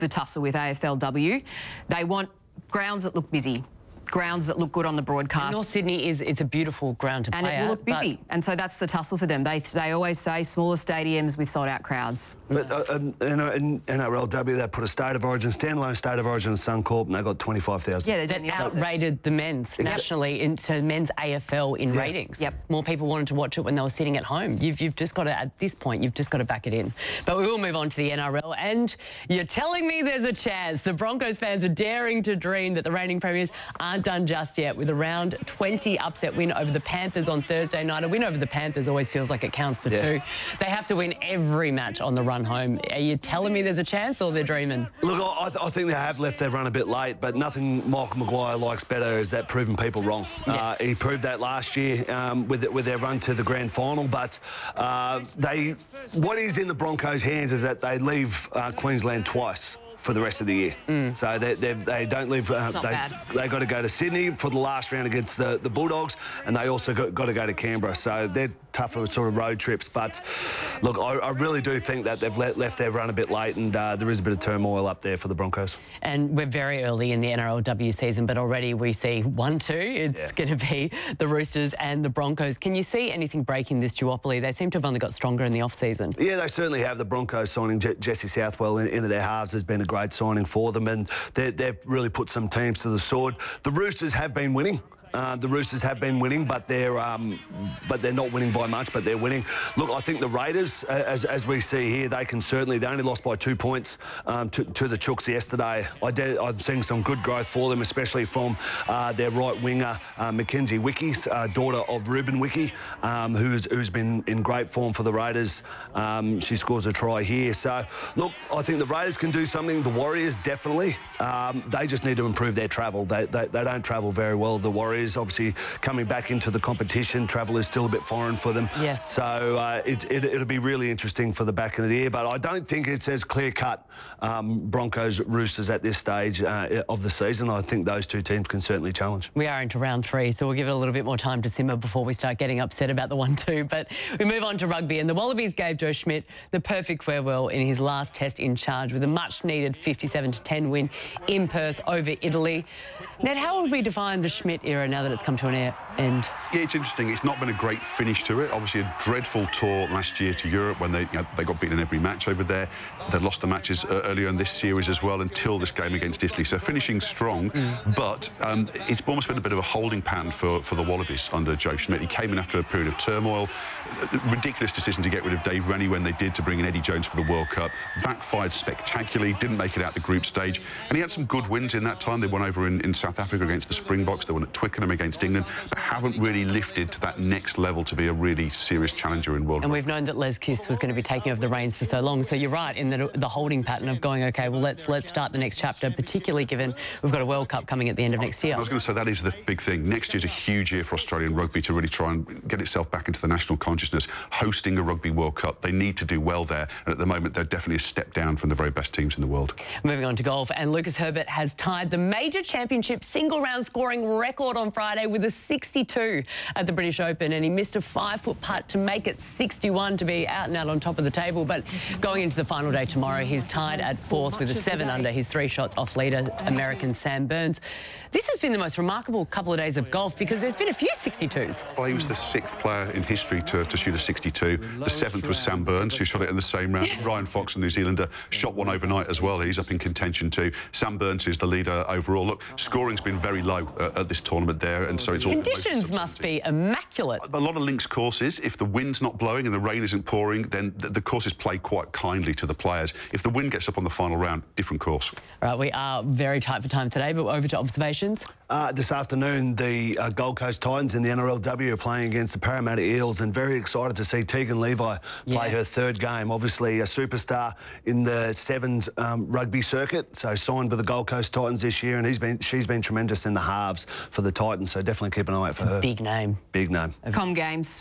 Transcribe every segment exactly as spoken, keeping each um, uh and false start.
the tussle with A F L W. They want grounds that look busy, grounds that look good on the broadcast. And North Sydney is it's a beautiful ground to and play it will at, look busy, and so that's the tussle for them. They they always say smaller stadiums with sold-out crowds. But uh, um, in, in N R L W, they put a state of origin, standalone state of origin in Suncorp, and they got twenty-five thousand. Yeah, they That did the outrated the men's Yep. nationally into men's A F L in Yeah. ratings. Yep. More people wanted to watch it when they were sitting at home. You've, you've just got to, at this point, you've just got to back it in. But we will move on to the N R L, and you're telling me there's a chance. The Broncos fans are daring to dream that the reigning premiers aren't done just yet with a round twenty upset win over the Panthers on Thursday night. A win over the Panthers always feels like it counts for Yeah. two. They have to win every match on the run home. Are you telling me there's a chance, or they're dreaming? Look, I, th I think they have left their run a bit late, but nothing Michael Maguire likes better is that proving people wrong. Yes. Uh, he proved that last year um, with with their run to the grand final, but uh, they what is in the Broncos' hands is that they leave uh, Queensland twice for the rest of the year. Mm. So they, they, they don't leave... Uh, It's not they bad. they got to go to Sydney for the last round against the, the Bulldogs, and they also got, got to go to Canberra. So they're tougher sort of road trips. But, look, I, I really do think that they've let, left their run a bit late, and uh, there is a bit of turmoil up there for the Broncos. And we're very early in the N R L W season, but already we see one two. It's Yeah. going to be the Roosters and the Broncos. Can you see anything breaking this duopoly? They seem to have only got stronger in the off-season. Yeah, they certainly have. The Broncos signing Je Jesse Southwell in, into their halves has been a great signing for them, and they've really put some teams to the sword. The Roosters have been winning. Uh, the Roosters have been winning, but they're um, but they're not winning by much, but they're winning. Look, I think the Raiders, as, as we see here, they can certainly, they only lost by two points um, to, to the Chooks yesterday. I did, I'm seeing some good growth for them, especially from uh, their right winger, uh, Mackenzie Wickie, uh, daughter of Ruben Wickie, um, who's, who's been in great form for the Raiders. Um, she scores a try here. So, look, I think the Raiders can do something. The Warriors, definitely. Um, they just need to improve their travel. They, they, they don't travel very well, the Warriors. Obviously coming back into the competition, travel is still a bit foreign for them. Yes. So uh, it, it, it'll be really interesting for the back end of the year, but I don't think it's as clear-cut um, Broncos Roosters at this stage uh, of the season. I think those two teams can certainly challenge. We are into round three, so we'll give it a little bit more time to simmer before we start getting upset about the one two. But we move on to rugby, and the Wallabies gave Joe Schmidt the perfect farewell in his last test in charge with a much-needed fifty-seven to ten win in Perth over Italy. Ned, how would we define the Schmidt era now that it's come to an end? Yeah, it's interesting. It's not been a great finish to it. Obviously, a dreadful tour last year to Europe when they you know, they got beaten in every match over there. They lost the matches uh, earlier in this series as well until this game against Italy. So finishing strong, mm. but um, it's almost been a bit of a holding pattern for, for the Wallabies under Joe Schmidt. He came in after a period of turmoil. Ridiculous decision to get rid of Dave Rennie when they did to bring in Eddie Jones for the World Cup. Backfired spectacularly, didn't make it out the group stage. And he had some good wins in that time. They won over in, in South Africa against the Springboks. They won at Twickenham against England, but haven't really lifted to that next level to be a really serious challenger in world. And we've known that Les Kiss was going to be taking over the reins for so long. So you're right in the, the holding pattern of going, OK, well, let's let's start the next chapter, particularly given we've got a World Cup coming at the end of next year. I was going to say that is the big thing. Next year's a huge year for Australian rugby to really try and get itself back into the national consciousness. Hosting a Rugby World Cup, they need to do well there. And at the moment, they're definitely a step down from the very best teams in the world. Moving on to golf, and Lucas Herbert has tied the major championship single round scoring record on Friday with a sixty-two at the British Open, and he missed a five-foot putt to make it sixty-one to be out and out on top of the table. But going into the final day tomorrow, he's tied at fourth with a seven under. He's three shots off leader, American Sam Burns. This has been the most remarkable couple of days of golf because there's been a few sixty-twos. Well, he was the sixth player in history to, to shoot a sixty-two. The seventh was Sam Burns, who shot it in the same round. Ryan Fox, a New Zealander, shot one overnight as well. He's up in contention too. Sam Burns is the leader overall. Look, scoring's been very low uh, at this tournament there, and so it's all... Conditions must be immaculate. A lot of links courses, if the wind's not blowing and the rain isn't pouring, then the, the courses play quite kindly to the players. If the wind gets up on the final round, different course. All right, we are very tight for time today, but over to observations. Uh, this afternoon, the uh, Gold Coast Titans in the N R L W are playing against the Parramatta Eels, and very excited to see Tegan Levi play Yes. her third game. Obviously, a superstar in the Sevens um, rugby circuit, so signed with the Gold Coast Titans this year, and he's been she's been tremendous in the halves for the Titans, so definitely keep an eye out for her. Big name. Big name. Com Games.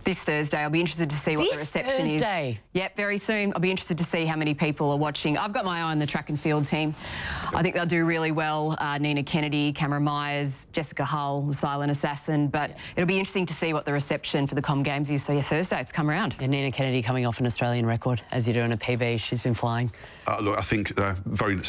This Thursday. I'll be interested to see what This the reception Thursday? is. Yep, very soon. I'll be interested to see how many people are watching. I've got my eye on the track and field team. I think they'll do really well. Uh, Nina Kennedy, Cameron Myers, Jessica Hull, the silent assassin. But it'll be interesting to see what the reception for the Com Games is. So, yeah, Thursday, it's come around. And Nina Kennedy coming off an Australian record, as you're doing a P B. She's been flying. Uh, look, I think uh, very